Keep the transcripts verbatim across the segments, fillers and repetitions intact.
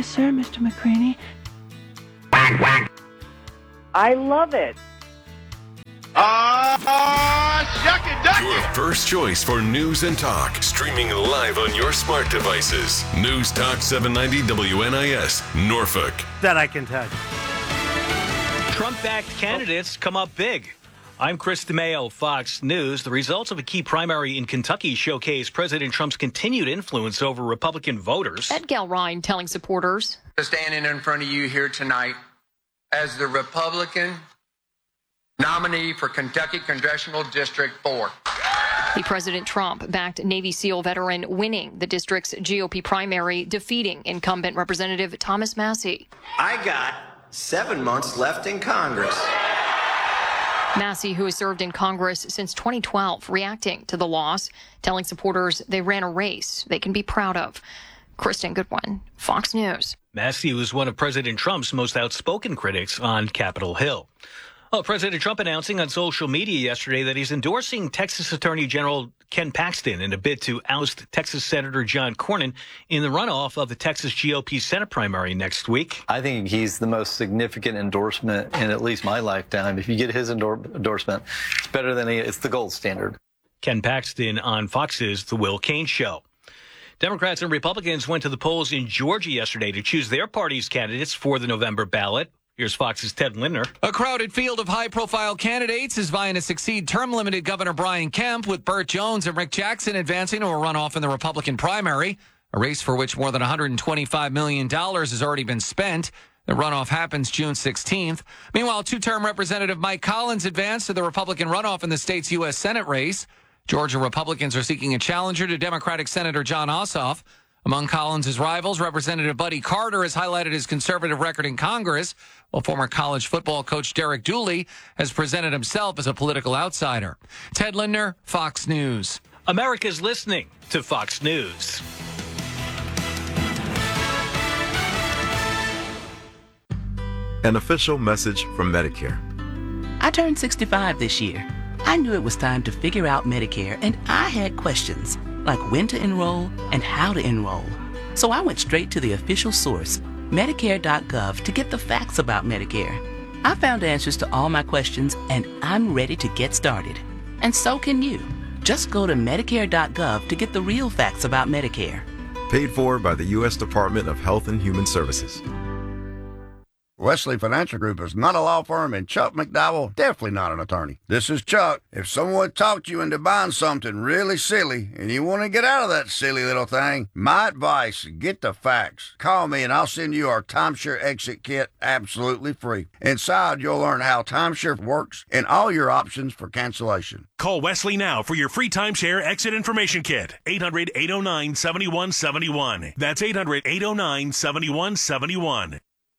Yes, sir, Mister McCraney. I love it. Ah, uh, shuck it, duck Your it. first choice for news and talk. Streaming live on your smart devices. News Talk seven ninety W N I S, Norfolk. That I can tell you. Trump-backed candidates come up big. I'm Chris DeMayo, Fox News. The results of a key primary in Kentucky showcase President Trump's continued influence over Republican voters. Ed Galrine telling supporters. Standing in front of you here tonight as the Republican nominee for Kentucky Congressional District four. The President Trump-backed Navy SEAL veteran winning the district's G O P primary, defeating incumbent Representative Thomas Massie. I got seven months left in Congress. Massie, who has served in Congress since twenty twelve, reacting to the loss, telling supporters they ran a race they can be proud of. Kristen Goodwin, Fox News. Massie was one of President Trump's most outspoken critics on Capitol Hill. Well, President Trump announcing on social media yesterday that he's endorsing Texas Attorney General Ken Paxton in a bid to oust Texas Senator John Cornyn in the runoff of the Texas G O P Senate primary next week. I think he's the most significant endorsement in at least my lifetime. If you get his endor- endorsement, it's better than he, it's the gold standard. Ken Paxton on Fox's The Will Cain Show. Democrats and Republicans went to the polls in Georgia yesterday to choose their party's candidates for the November ballot. Here's Fox's Ted Lindner. A crowded field of high-profile candidates is vying to succeed term-limited Governor Brian Kemp, with Burt Jones and Rick Jackson advancing to a runoff in the Republican primary, a race for which more than one hundred twenty-five million dollars has already been spent. The runoff happens June sixteenth. Meanwhile, two-term Representative Mike Collins advanced to the Republican runoff in the state's U S Senate race. Georgia Republicans are seeking a challenger to Democratic Senator Jon Ossoff. Among Collins' rivals, Representative Buddy Carter has highlighted his conservative record in Congress, while former college football coach Derek Dooley has presented himself as a political outsider. Ted Lindner, Fox News. America's listening to Fox News. An official message from Medicare. I turned sixty-five this year. I knew it was time to figure out Medicare, and I had questions, like when to enroll and how to enroll. So I went straight to the official source, Medicare dot gov, to get the facts about Medicare. I found answers to all my questions, and I'm ready to get started. And so can you. Just go to Medicare dot gov to get the real facts about Medicare. Paid for by the U S Department of Health and Human Services. Wesley Financial Group is not a law firm, and Chuck McDowell definitely not an attorney. This is Chuck. If someone talked you into buying something really silly and you want to get out of that silly little thing, my advice, get the facts. Call me and I'll send you our timeshare exit kit absolutely free. Inside, you'll learn how timeshare works and all your options for cancellation. Call Wesley now for your free timeshare exit information kit. eight hundred, eight oh nine, seven one seven one. That's eight hundred, eight oh nine, seven one seven one.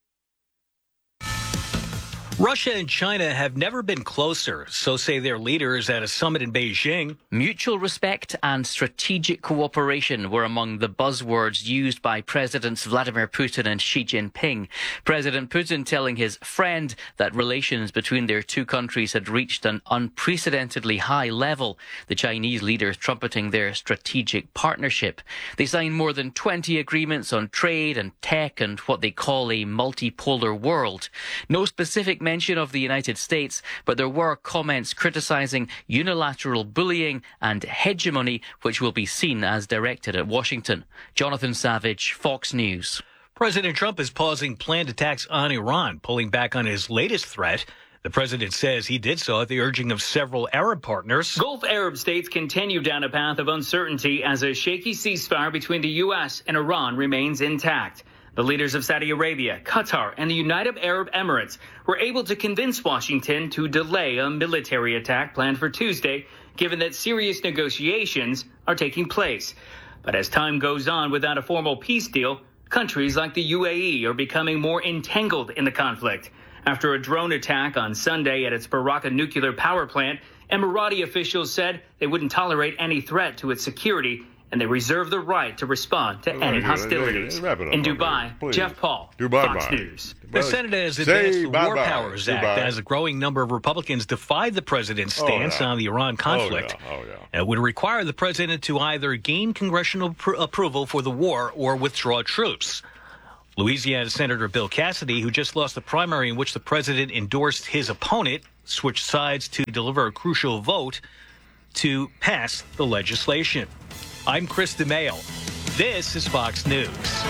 Russia and China have never been closer, so say their leaders at a summit in Beijing. Mutual respect and strategic cooperation were among the buzzwords used by Presidents Vladimir Putin and Xi Jinping. President Putin telling his friend that relations between their two countries had reached an unprecedentedly high level, the Chinese leaders trumpeting their strategic partnership. They signed more than twenty agreements on trade and tech and what they call a multipolar world. No specific mention of the United States, but there were comments criticizing unilateral bullying and hegemony, which will be seen as directed at Washington. Jonathan Savage, Fox News. President Trump is pausing planned attacks on Iran, pulling back on his latest threat. The president says he did so at the urging of several Arab partners. Gulf Arab states continue down a path of uncertainty as a shaky ceasefire between the U S and Iran remains intact. The leaders of Saudi Arabia, Qatar, and the United Arab Emirates were able to convince Washington to delay a military attack planned for Tuesday, given that serious negotiations are taking place. But as time goes on without a formal peace deal, countries like the U A E are becoming more entangled in the conflict. After a drone attack on Sunday at its Barakah nuclear power plant, Emirati officials said they wouldn't tolerate any threat to its security, and they reserve the right to respond to any hostilities. In Dubai, Please. Jeff Paul, Dubai Fox bye. News. The Senate has Say advanced the bye War bye. Powers Dubai. Act as a growing number of Republicans defied the president's Oh, stance yeah. on the Iran conflict. Oh, yeah. Oh, yeah. It would require the president to either gain congressional pr- approval for the war or withdraw troops. Louisiana Senator Bill Cassidy, who just lost the primary in which the president endorsed his opponent, switched sides to deliver a crucial vote to pass the legislation. I'm Chris DeMaio. This is Fox News.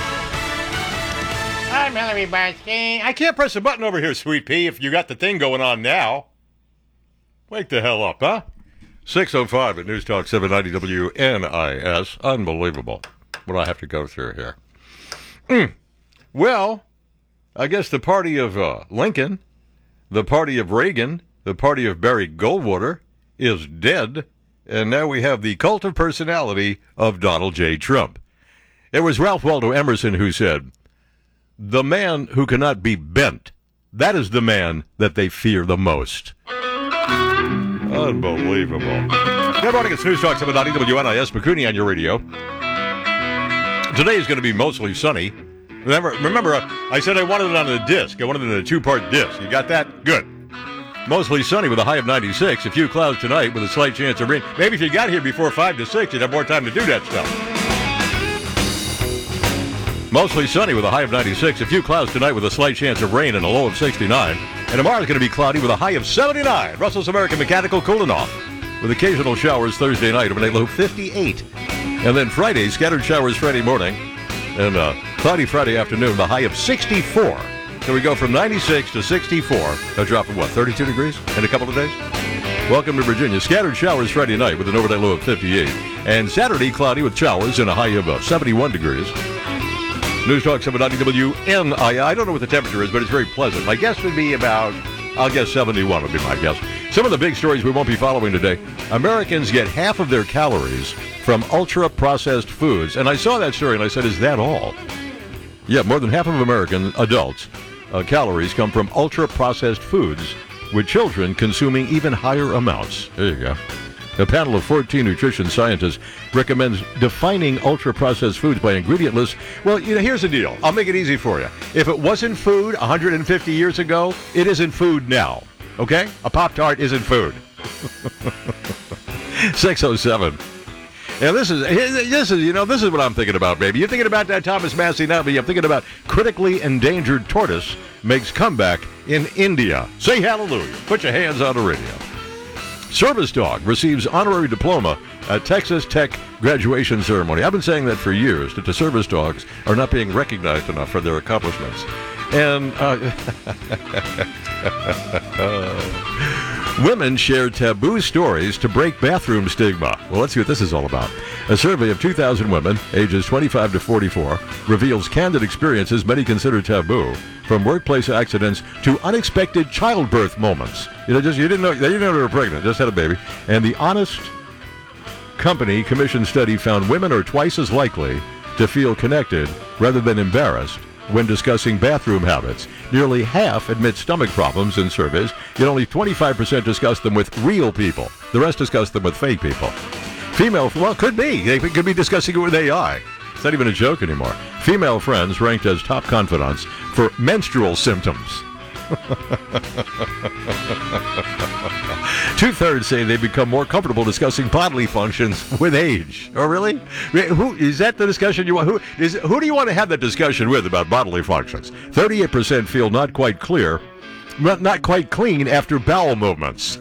I'm Hillary Barsky. I can't press a button over here, Sweet Pea, if you got the thing going on now. Wake the hell up, huh? six oh five at News Talk seven ninety W N I S. Unbelievable what I have to go through here. Mm. Well, I guess the party of uh, Lincoln, the party of Reagan, the party of Barry Goldwater is dead, and now we have the cult of personality of Donald J. Trump. It was Ralph Waldo Emerson who said, "The man who cannot be bent, that is the man that they fear the most." Unbelievable. Good morning, it's News Talk seven ninety W N I S, McCooney on your radio. Today is going to be mostly sunny. Remember, remember, I said I wanted it on a disc. I wanted it in a two-part disc. You got that? Good. Mostly sunny with a high of ninety-six. A few clouds tonight with a slight chance of rain. Maybe if you got here before five to six, you'd have more time to do that stuff. Mostly sunny with a high of ninety-six. A few clouds tonight with a slight chance of rain and a low of sixty-nine. And tomorrow's going to be cloudy with a high of seventy-nine. Russell's American Mechanical cooling off with occasional showers Thursday night of a low of fifty-eight. And then Friday, scattered showers Friday morning. And uh, cloudy Friday afternoon, the high of sixty-four. So we go from ninety-six to sixty-four. A drop of what, thirty-two degrees in a couple of days? Welcome to Virginia. Scattered showers Friday night with an overnight low of fifty-eight. And Saturday, cloudy with showers and a high of uh, seventy-one degrees. News Talk seven ninety W N I S. I don't know what the temperature is, but it's very pleasant. My guess would be about, I'll guess seventy-one would be my guess. Some of the big stories we won't be following today. Americans get half of their calories from ultra-processed foods. And I saw that story and I said, is that all? Yeah, more than half of American adults' uh, calories come from ultra-processed foods, with children consuming even higher amounts. There you go. A panel of fourteen nutrition scientists recommends defining ultra-processed foods by ingredient lists. Well, you know, here's the deal. I'll make it easy for you. If it wasn't food one hundred fifty years ago, it isn't food now. Okay? A Pop-Tart isn't food. six oh seven. And this is, this is, you know, this is what I'm thinking about, baby. You're thinking about that Thomas Massey now, but I'm thinking about critically endangered tortoise makes comeback in India. Say hallelujah. Put your hands on the radio. Service dog receives honorary diploma at Texas Tech graduation ceremony. I've been saying that for years, that the service dogs are not being recognized enough for their accomplishments. And uh, women share taboo stories to break bathroom stigma. Well, let's see what this is all about. A survey of two thousand women, ages twenty-five to forty-four, reveals candid experiences many consider taboo, from workplace accidents to unexpected childbirth moments. You know, just you didn't know they didn't know they were pregnant, just had a baby. And the Honest Company commissioned study found women are twice as likely to feel connected rather than embarrassed when discussing bathroom habits. Nearly half admit stomach problems in surveys, yet only twenty-five percent discuss them with real people. The rest discuss them with fake people. Female, well, could be. They could be discussing it with A I. It's not even a joke anymore. Female friends ranked as top confidants for menstrual symptoms. Two-thirds say they become more comfortable discussing bodily functions with age. Oh, really? Who is that the discussion you want? Who, is, who do you want to have that discussion with about bodily functions? thirty-eight percent feel not quite clear, not, not quite clean after bowel movements.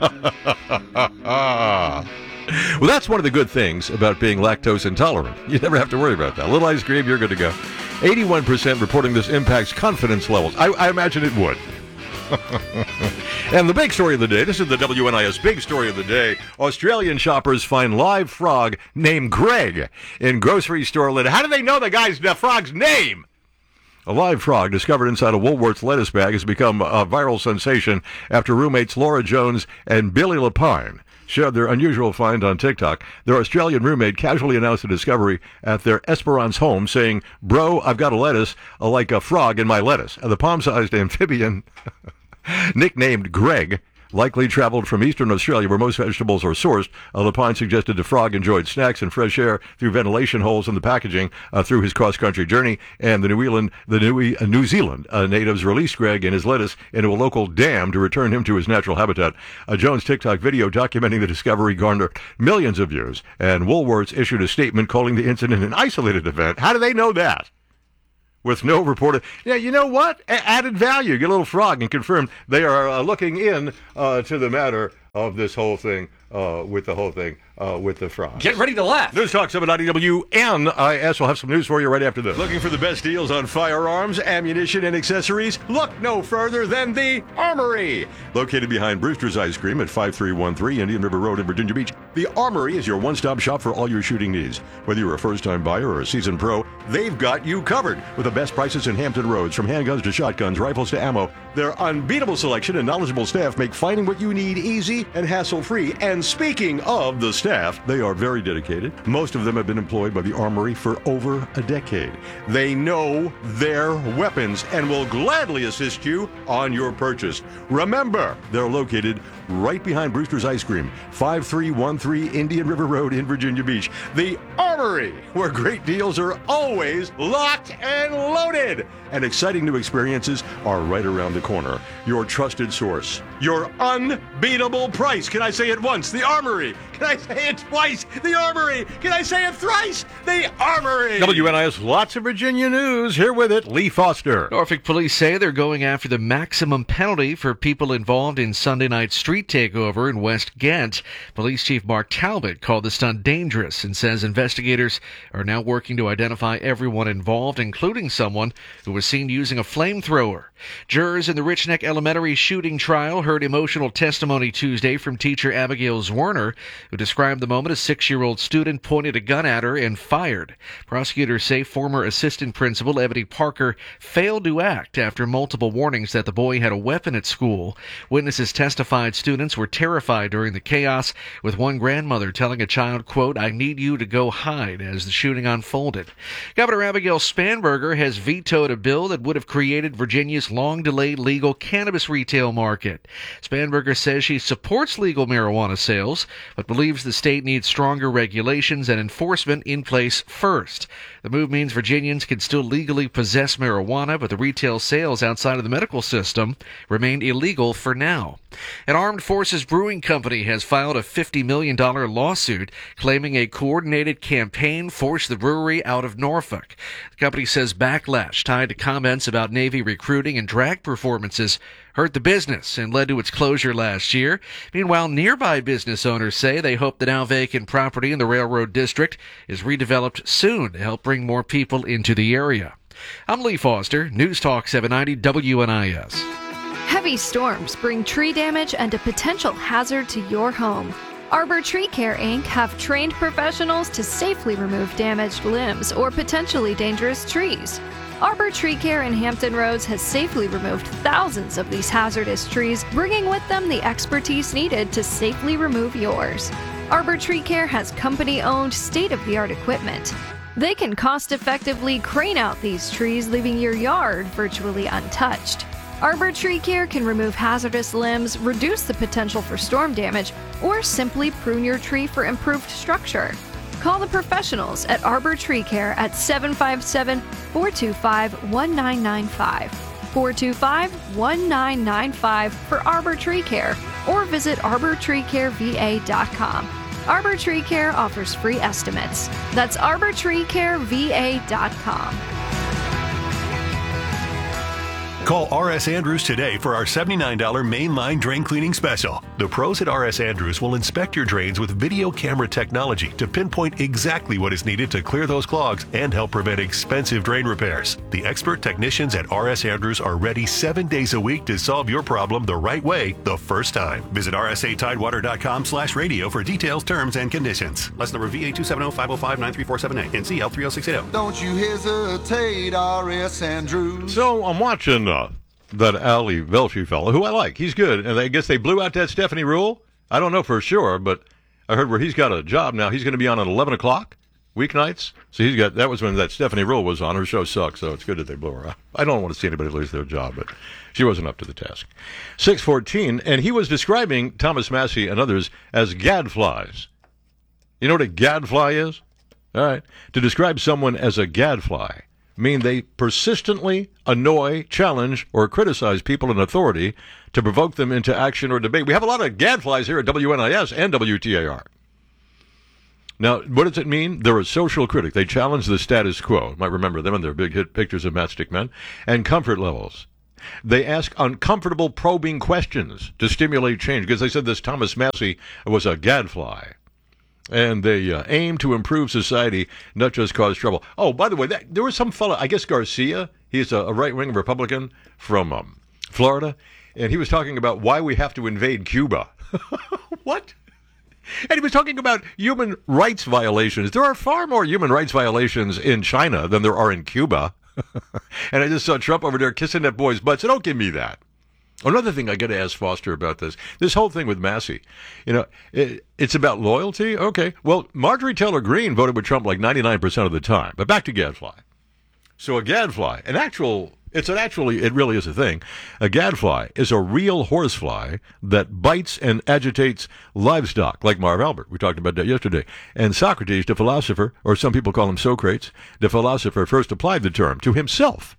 Well, that's one of the good things about being lactose intolerant. You never have to worry about that. A little ice cream, you're good to go. eighty-one percent reporting this impacts confidence levels. I, I imagine it would. And the big story of the day, this is the W N I S big story of the day. Australian shoppers find live frog named Greg in grocery store lid. How do they know the guy's the frog's name? A live frog discovered inside a Woolworths lettuce bag has become a viral sensation after roommates Laura Jones and Billy Lapine shared their unusual find on TikTok. Their Australian roommate casually announced the discovery at their Esperance home, saying, "Bro, I've got a lettuce uh, like a frog in my lettuce." And the palm-sized amphibian, nicknamed Greg, likely traveled from eastern Australia where most vegetables are sourced. Uh, Lapine suggested the frog enjoyed snacks and fresh air through ventilation holes in the packaging uh, through his cross-country journey. And the New Zealand, the New, uh, New Zealand uh, natives released Greg and his lettuce into a local dam to return him to his natural habitat. A Jones TikTok video documenting the discovery garnered millions of views, and Woolworths issued a statement calling the incident an isolated event. How do they know that? with no reported. Yeah, you know what? A- added value. Get a little frog and confirm they are uh, looking in uh, to the matter of this whole thing, uh, with the whole thing, uh, with the frog. Get ready to laugh. News Talk seven ninety W N I S. We'll have some news for you right after this. Looking for the best deals on firearms, ammunition, and accessories? Look no further than the Armory. Located behind Brewster's Ice Cream at five three one three Indian River Road in Virginia Beach, the Armory is your one-stop shop for all your shooting needs. Whether you're a first-time buyer or a seasoned pro, they've got you covered with the best prices in Hampton Roads, from handguns to shotguns, rifles to ammo. Their unbeatable selection and knowledgeable staff make finding what you need easy and hassle-free. And speaking of the staff, they are very dedicated. Most of them have been employed by the Armory for over a decade. They know their weapons and will gladly assist you on your purchase. Remember, they're located right behind Brewster's Ice Cream, five three one three Indian River Road in Virginia Beach. The Armory, where great deals are always locked and loaded. And exciting new experiences are right around the corner. Your trusted source. Your unbeatable price. Can I say it once? The Armory. Can I say it twice? The Armory. Can I say it thrice? The Armory. W N I S, lots of Virginia news. Here with it, Lee Foster. Norfolk police say they're going after the maximum penalty for people involved in Sunday night street takeover in West Ghent. Police Chief Mark Talbot called the stunt dangerous and says investigators are now working to identify everyone involved, including someone who was seen using a flamethrower. Jurors in the Rich Neck Elementary shooting trial heard emotional testimony Tuesday from teacher Abigail Zwerner, who described the moment a six-year-old student pointed a gun at her and fired. Prosecutors say former assistant principal Ebony Parker failed to act after multiple warnings that the boy had a weapon at school. Witnesses testified students were terrified during the chaos, with one grandmother telling a child, quote, "I need you to go hide," as the shooting unfolded. Governor Abigail Spanberger has vetoed a bill that would have created Virginia's long-delayed legal cannabis retail market. Spanberger says she supports legal marijuana sales, but believes the state needs stronger regulations and enforcement in place first. The move means Virginians can still legally possess marijuana, but the retail sales outside of the medical system remain illegal for now. An Armed Forces Brewing Company has filed a fifty million dollars lawsuit claiming a coordinated campaign forced the brewery out of Norfolk. The company says backlash tied to comments about Navy recruiting and drag performances hurt the business and led to its closure last year. Meanwhile, nearby business owners say they hope the now vacant property in the Railroad District is redeveloped soon to help bring more people into the area. I'm Lee Foster, News Talk seven ninety W N I S. Heavy storms bring tree damage and a potential hazard to your home. Arbor Tree Care, Incorporated have trained professionals to safely remove damaged limbs or potentially dangerous trees. Arbor Tree Care in Hampton Roads has safely removed thousands of these hazardous trees, bringing with them the expertise needed to safely remove yours. Arbor Tree Care has company-owned, state-of-the-art equipment. They can cost-effectively crane out these trees, leaving your yard virtually untouched. Arbor Tree Care can remove hazardous limbs, reduce the potential for storm damage, or simply prune your tree for improved structure. Call the professionals at Arbor Tree Care at seven five seven, four two five, one nine nine five, four two five, one nine nine five for Arbor Tree Care, or visit arbor tree care v a dot com. Arbor Tree Care offers free estimates. That's arbor tree care v a dot com. Call R S. Andrews today for our seventy-nine dollars mainline drain cleaning special. The pros at R S. Andrews will inspect your drains with video camera technology to pinpoint exactly what is needed to clear those clogs and help prevent expensive drain repairs. The expert technicians at R S. Andrews are ready seven days a week to solve your problem the right way the first time. Visit r s a tidewater dot com slash radio for details, terms, and conditions. Lesson number V A two seven zero five zero five nine three four seven eight. N C L three oh six eight oh. Don't you hesitate, R S. Andrews. So I'm watching uh, that Ali Velshi fellow, who I like. He's good. And I guess they blew out that Stephanie Rule. I don't know for sure, but I heard where he's got a job now. He's going to be on at eleven o'clock weeknights. So he's got, that was when that Stephanie Rule was on. Her show sucks, so it's good that they blew her out. I don't want to see anybody lose their job, but she wasn't up to the task. six fourteen, and he was describing Thomas Massey and others as gadflies. You know what a gadfly is? All right. To describe someone as a gadfly mean they persistently annoy, challenge, or criticize people in authority to provoke them into action or debate. We have a lot of gadflies here at W N I S and W T A R. Now, what does it mean? They're a social critic. They challenge the status quo. You might remember them in their big hit pictures of Matchstick Men. And comfort levels. They ask uncomfortable, probing questions to stimulate change. Because they said this Thomas Massie was a gadfly. And they uh, aim to improve society, not just cause trouble. Oh, by the way, that, there was some fellow, I guess Garcia, he's a, a right-wing Republican from um, Florida, and he was talking about why we have to invade Cuba. What? And he was talking about human rights violations. There are far more human rights violations in China than there are in Cuba. And I just saw Trump over there kissing that boy's butt. So don't give me that. Another thing I got to ask Foster about this, this whole thing with Massie, you know, it, it's about loyalty. Okay, well, Marjorie Taylor Greene voted with Trump like ninety-nine percent of the time. But back to gadfly. So a gadfly, an actual, it's an actually, it really is a thing. A gadfly is a real horsefly that bites and agitates livestock, like Marv Albert. We talked about that yesterday. And Socrates, the philosopher, or some people call him Socrates, the philosopher first applied the term to himself.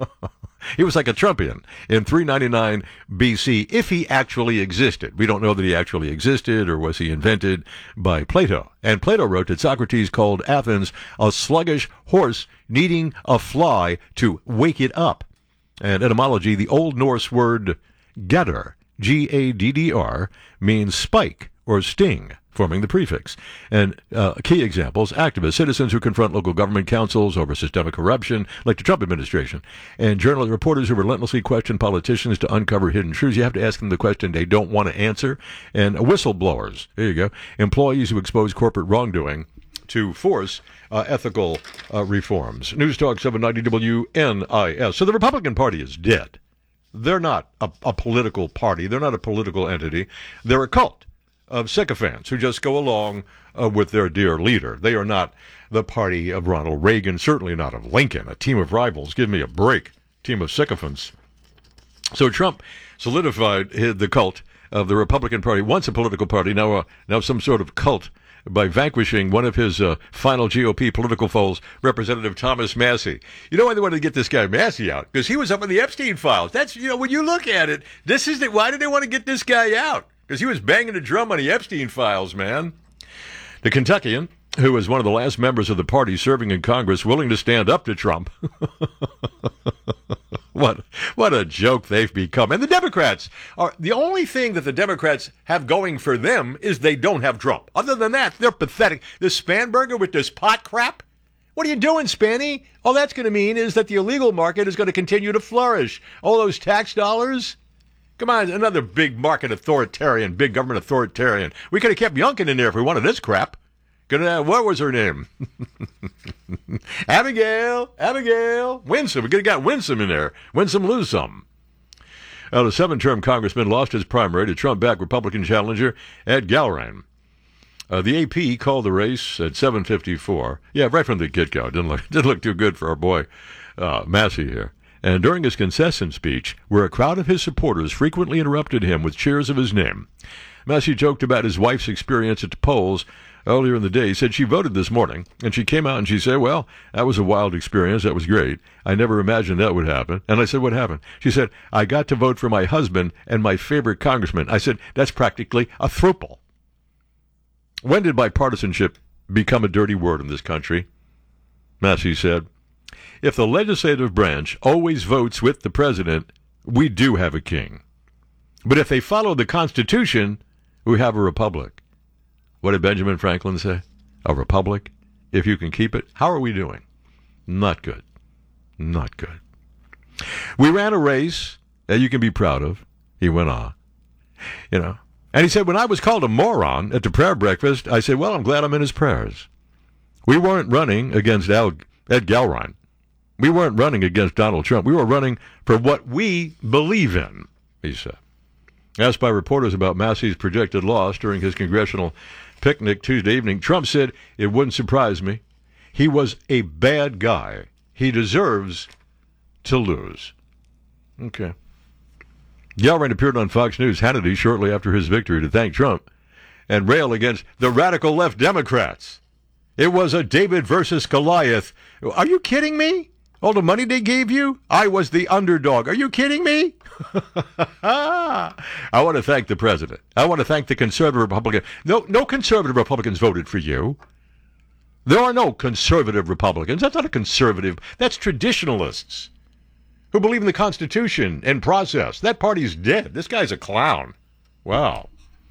He was like a Trumpian in three ninety-nine B C, if he actually existed. We don't know that he actually existed, or was he invented by Plato. And Plato wrote that Socrates called Athens a sluggish horse needing a fly to wake it up. And etymology, the Old Norse word gaddr, G A D D R, means spike or sting, forming the prefix. And uh, key examples, activists, citizens who confront local government councils over systemic corruption, like the Trump administration, and journalists, reporters who relentlessly question politicians to uncover hidden truths. You have to ask them the question they don't want to answer. And whistleblowers, there you go, employees who expose corporate wrongdoing to force uh, ethical uh, reforms. News Talk seven ninety W N I S. So the Republican Party is dead. They're not a, a political party. They're not a political entity. They're a cult of sycophants who just go along uh, with their dear leader. They are not the party of Ronald Reagan, certainly not of Lincoln, a team of rivals. Give me a break. Team of sycophants. So Trump solidified his, the cult of the Republican Party, once a political party, now, a, now some sort of cult, by vanquishing one of his uh, final G O P political foes, Representative Thomas Massie. You know why they wanted to get this guy Massie out? Because he was up in the Epstein files. That's, you know, when you look at it, this is the, why did they want to get this guy out? Because he was banging the drum on the Epstein files, man. The Kentuckian, who was one of the last members of the party serving in Congress, willing to stand up to Trump. What what a joke they've become. And the Democrats are, the only thing that the Democrats have going for them is they don't have Trump. Other than that, they're pathetic. This Spanberger with this pot crap? What are you doing, Spanny? All that's going to mean is that the illegal market is going to continue to flourish. All those tax dollars? Come on, another big market authoritarian, big government authoritarian. We could have kept Youngkin in there if we wanted this crap. Could have, what was her name? Abigail, Abigail, Winsome. We could have got Winsome in there. Winsome lose some. Well, the seven-term congressman lost his primary to Trump-backed Republican challenger Ed Gallrein. Uh, the A P called the race at seven fifty-four. Yeah, right from the get-go. Didn't look, didn't look too good for our boy uh, Massie here. And during his concession speech, where a crowd of his supporters frequently interrupted him with cheers of his name, Massie joked about his wife's experience at the polls earlier in the day. He said she voted this morning, and she came out and she said, well, that was a wild experience. That was great. I never imagined that would happen. And I said, what happened? She said, I got to vote for my husband and my favorite congressman. I said, that's practically a throuple. When did bipartisanship become a dirty word in this country? Massie said, if the legislative branch always votes with the president, we do have a king. But if they follow the Constitution, we have a republic. What did Benjamin Franklin say? A republic, if you can keep it. How are we doing? Not good. Not good. We ran a race that you can be proud of, he went on. You know, and he said, when I was called a moron at the prayer breakfast, I said, well, I'm glad I'm in his prayers. We weren't running against Al, Ed Gallrein. We weren't running against Donald Trump. We were running for what we believe in, he said. Asked by reporters about Massie's projected loss during his congressional picnic Tuesday evening, Trump said, it wouldn't surprise me. He was a bad guy. He deserves to lose. Okay. Gallrein appeared on Fox News Hannity shortly after his victory to thank Trump and rail against the radical left Democrats. It was a David versus Goliath. Are you kidding me? All the money they gave you? I was the underdog. Are you kidding me? I want to thank the president. I want to thank the conservative Republican. No, no conservative Republicans voted for you. There are no conservative Republicans. That's not a conservative. That's traditionalists who believe in the Constitution and process. That party's dead. This guy's a clown. Wow.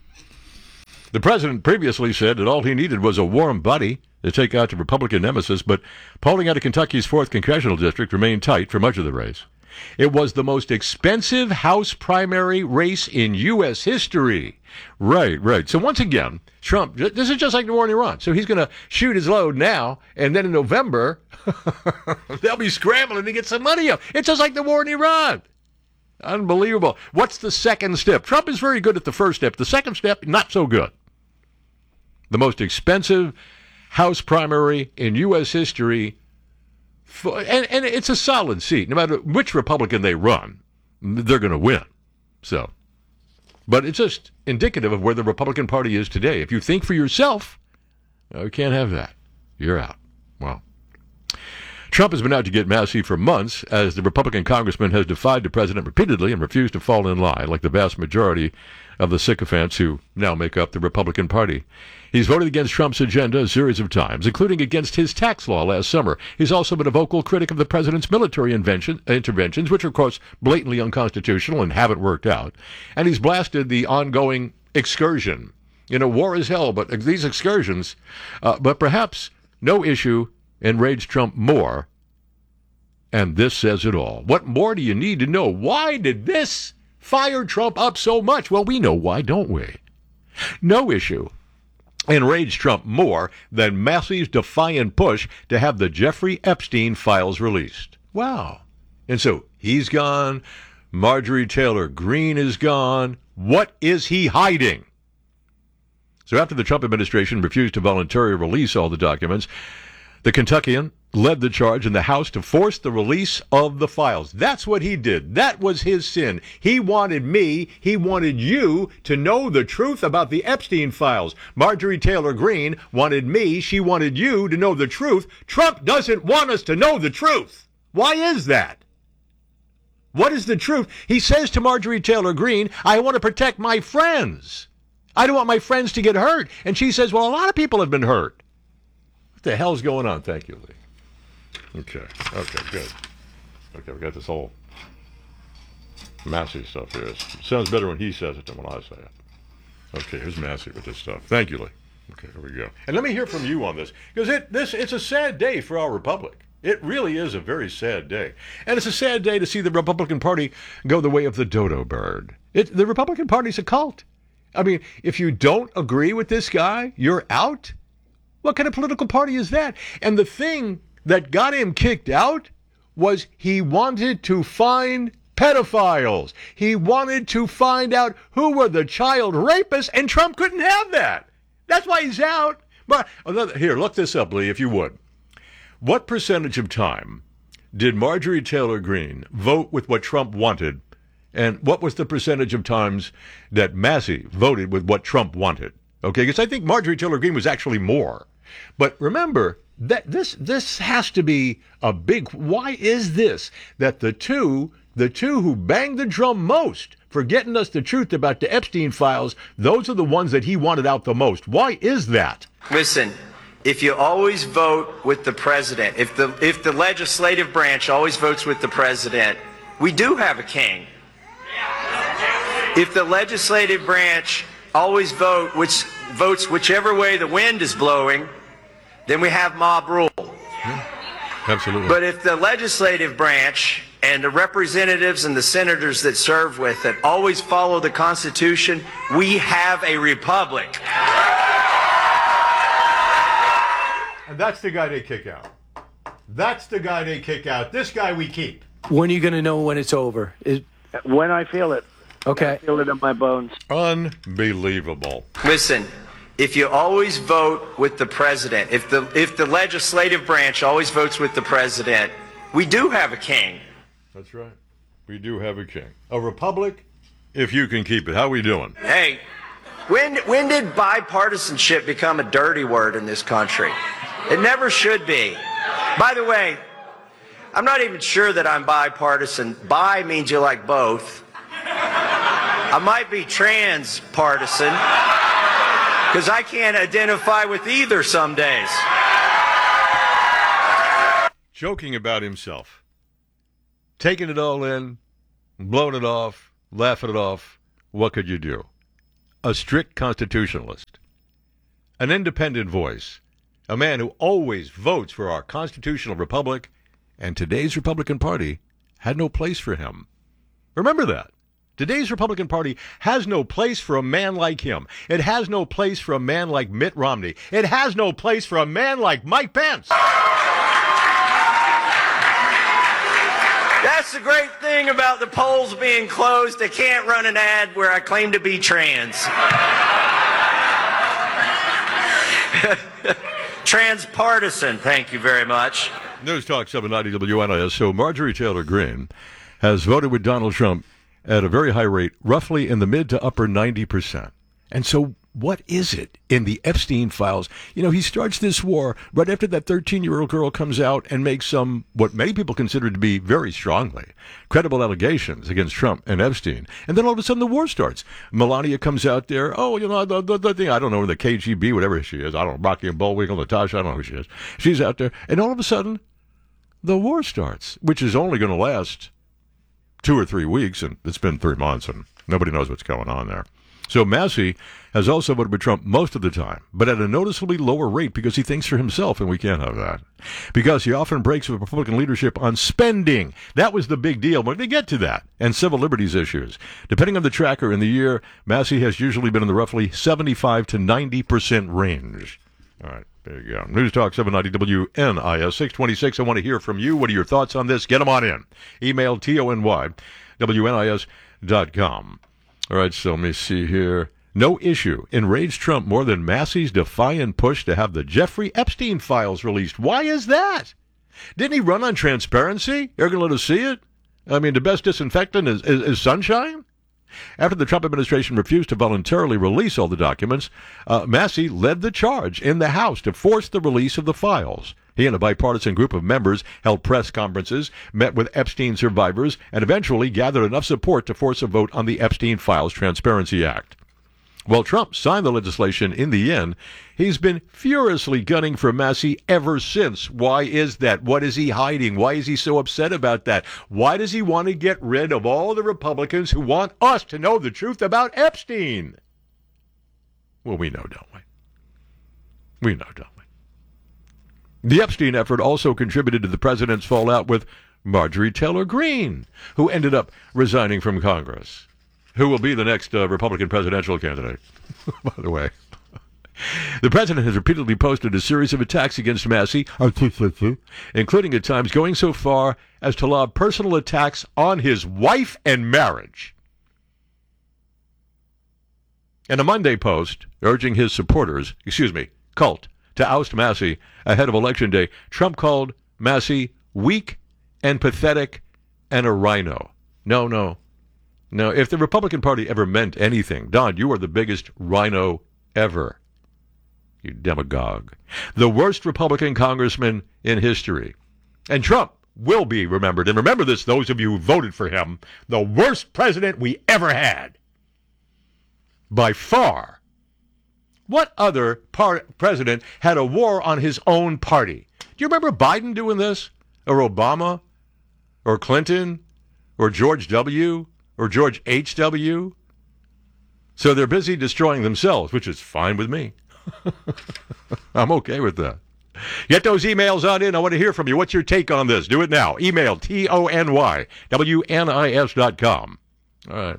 The president previously said that all he needed was a warm buddy to take out the Republican nemesis, but polling out of Kentucky's fourth congressional district remained tight for much of the race. It was the most expensive House primary race in U S history. Right, right. So once again, Trump, this is just like the war in Iran. So he's going to shoot his load now, and then in November, they'll be scrambling to get some money up. It's just like the war in Iran. Unbelievable. What's the second step? Trump is very good at the first step. The second step, not so good. The most expensive House primary in U S history. And, and it's a solid seat. No matter which Republican they run, they're going to win. So, but it's just indicative of where the Republican Party is today. If you think for yourself, you can't have that. You're out. Well, Trump has been out to get Massey for months, as the Republican congressman has defied the president repeatedly and refused to fall in line, like the vast majority of the sycophants who now make up the Republican Party. He's voted against Trump's agenda a series of times, including against his tax law last summer. He's also been a vocal critic of the president's military invention, interventions, which are, of course, blatantly unconstitutional and haven't worked out. And he's blasted the ongoing excursion. You know, war is hell, but these excursions, uh, but perhaps no issue enraged Trump more. And this says it all. What more do you need to know? Why did this fire Trump up so much? Well, we know why, don't we? No issue enraged Trump more than Massey's defiant push to have the Jeffrey Epstein files released. Wow. And so he's gone. Marjorie Taylor Greene is gone. What is he hiding? So after the Trump administration refused to voluntarily release all the documents, the Kentuckian led the charge in the House to force the release of the files. That's what he did. That was his sin. He wanted me, he wanted you to know the truth about the Epstein files. Marjorie Taylor Greene wanted me, she wanted you to know the truth. Trump doesn't want us to know the truth. Why is that? What is the truth? He says to Marjorie Taylor Greene, I want to protect my friends. I don't want my friends to get hurt. And she says, well, a lot of people have been hurt. What the hell's going on? Thank you, Lee. Okay, okay, good. Okay, we got this whole Massey stuff here. It sounds better when he says it than when I say it. Okay, here's Massey with this stuff. Thank you, Lee. Okay, here we go. And let me hear from you on this, because it this it's a sad day for our republic. It really is a very sad day. And it's a sad day to see the Republican Party go the way of the dodo bird. It, the Republican Party's a cult. I mean, if you don't agree with this guy, you're out? What kind of political party is that? And the thing that got him kicked out was he wanted to find pedophiles. He wanted to find out who were the child rapists, and Trump couldn't have that. That's why he's out. But here, look this up, Lee, if you would. What percentage of time did Marjorie Taylor Greene vote with what Trump wanted, and what was the percentage of times that Massey voted with what Trump wanted? Okay, because I think Marjorie Taylor Greene was actually more. But remember, that this this has to be a big, why is this? That the two, the two who banged the drum most for getting us the truth about the Epstein files, those are the ones that he wanted out the most. Why is that? Listen, if you always vote with the president, if the if the legislative branch always votes with the president, we do have a king. If the legislative branch always vote which votes whichever way the wind is blowing, then we have mob rule. Yeah, absolutely. But if the legislative branch and the representatives and the senators that serve with it always follow the Constitution, we have a republic. And that's the guy they kick out. That's the guy they kick out. This guy we keep. When are you going to know when it's over? Is... When I feel it. Okay. I feel it in my bones. Unbelievable. Listen, if you always vote with the president, if the if the legislative branch always votes with the president, we do have a king. That's right. We do have a king. A republic, if you can keep it. How we doing? Hey, when when did bipartisanship become a dirty word in this country? It never should be. By the way, I'm not even sure that I'm bipartisan. Bi means you like both. I might be transpartisan because I can't identify with either some days. joking about himself, taking it all in, blowing it off, laughing it off. What could you do? A strict constitutionalist, an independent voice, a man who always votes for our constitutional republic, and today's Republican Party had no place for him. Remember that. Today's Republican Party has no place for a man like him. It has no place for a man like Mitt Romney. It has no place for a man like Mike Pence. That's the great thing about the polls being closed. I can't run an ad where I claim to be trans. Transpartisan, thank you very much. News Talk seven ninety W N I S. So Marjorie Taylor Greene has voted with Donald Trump at a very high rate, roughly in the mid to upper ninety percent. And so what is it in the Epstein files? You know, he starts this war right after that thirteen-year-old girl comes out and makes some, what many people consider to be very strongly credible allegations against Trump and Epstein. And then all of a sudden the war starts. Melania comes out there. Oh, you know, the, the, the thing, I don't know, the K G B, whatever she is. I don't know, Rocky and Bullwinkle, Natasha, I don't know who she is. She's out there. And all of a sudden, the war starts, which is only going to last two or three weeks. And it's been three months, and nobody knows what's going on there. So Massey has also voted with Trump most of the time, but at a noticeably lower rate because he thinks for himself, and we can't have that. Because he often breaks with Republican leadership on spending. That was the big deal. We're going to get to that. And civil liberties issues. Depending on the tracker in the year, Massey has usually been in the roughly seventy-five to ninety percent range. All right, there you go. News Talk seven ninety W N I S six twenty-six. I want to hear from you. What are your thoughts on this? Get them on in. Email T O N Y W N I S dot com. All right, so let me see here. No issue enraged Trump more than Massey's defiant push to have the Jeffrey Epstein files released. Why is that? Didn't he run on transparency? You're going to let us see it? I mean, the best disinfectant is, is, is sunshine? After the Trump administration refused to voluntarily release all the documents, uh, Massey led the charge in the House to force the release of the files. He and a bipartisan group of members held press conferences, met with Epstein survivors, and eventually gathered enough support to force a vote on the Epstein Files Transparency Act. While Trump signed the legislation in the end, he's been furiously gunning for Massey ever since. Why is that? What is he hiding? Why is he so upset about that? Why does he want to get rid of all the Republicans who want us to know the truth about Epstein? Well, we know, don't we? We know, don't we? The Epstein effort also contributed to the president's fallout with Marjorie Taylor Greene, who ended up resigning from Congress. Who will be the next uh, Republican presidential candidate, by the way. The president has repeatedly posted a series of attacks against Massey, including at times going so far as to lob personal attacks on his wife and marriage. In a Monday post urging his supporters, excuse me, cult, to oust Massey ahead of Election Day, Trump called Massey weak and pathetic and a rhino. No, no. No, if the Republican Party ever meant anything, Don, you are the biggest rhino ever. You demagogue. The worst Republican congressman in history. And Trump will be remembered. And remember this, those of you who voted for him, the worst president we ever had. By far. What other par- president had a war on his own party? Do you remember Biden doing this? Or Obama? Or Clinton? Or George W.? Or George H W? So they're busy destroying themselves, which is fine with me. I'm okay with that. Get those emails on in. I want to hear from you. What's your take on this? Do it now. Email T O N Y W N I S dot com. All right.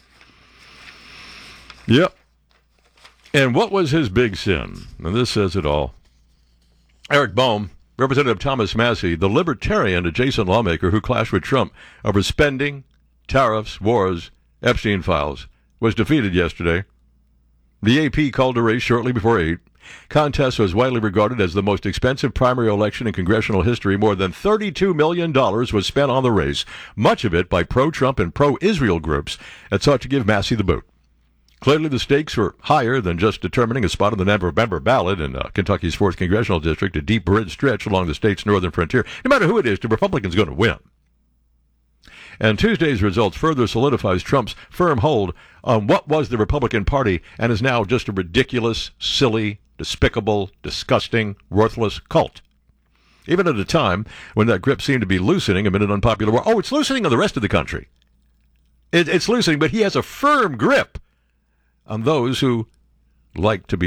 Yep. And what was his big sin? And this says it all. Eric Boehm, Representative Thomas Massey, the libertarian adjacent lawmaker who clashed with Trump over spending, tariffs, wars, Epstein files, was defeated yesterday. The A P called a race shortly before eight. Contest was widely regarded as the most expensive primary election in congressional history. More than thirty-two million dollars was spent on the race, much of it by pro-Trump and pro-Israel groups that sought to give Massey the boot. Clearly, the stakes were higher than just determining a spot on the November ballot in uh, Kentucky's fourth congressional district, a deep bridge stretch along the state's northern frontier. No matter who it is, the Republican's going to win. And Tuesday's results further solidifies Trump's firm hold on what was the Republican Party and is now just a ridiculous, silly, despicable, disgusting, worthless cult. Even at a time when that grip seemed to be loosening amid an unpopular war. Oh, it's loosening on the rest of the country. It, it's loosening, but he has a firm grip on those who like to be